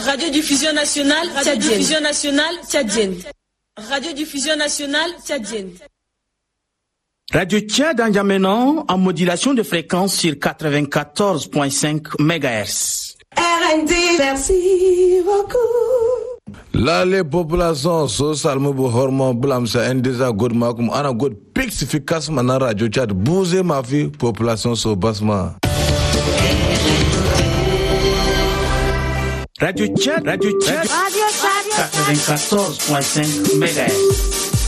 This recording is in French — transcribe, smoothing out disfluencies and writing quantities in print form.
Radiodiffusion nationale tchadienne. Radiodiffusion nationale tchadienne. Radio Tchad en Djamena en modulation de fréquence sur 94.5 MHz. RND, merci beaucoup. Là, les populations sociales, me hormon blam sa endeza god makum ana god pixificas mana Radio Tchad bouger ma vie population so basma. Radio Tchad 94.5 MHz.